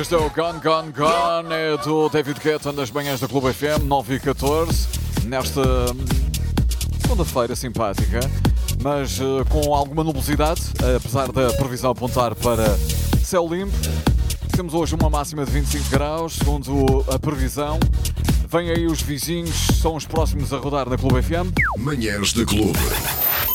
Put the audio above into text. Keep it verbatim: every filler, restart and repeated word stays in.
Este é o Gone, Gone, Gone, é do David Guetta das manhãs da Clube F M, nove e catorze, nesta segunda-feira simpática, mas uh, com alguma nubosidade, apesar da previsão apontar para céu limpo. Temos hoje uma máxima de vinte e cinco graus, segundo a previsão. Vêm aí os vizinhos, são os próximos a rodar na Clube F M. Manhãs da Clube.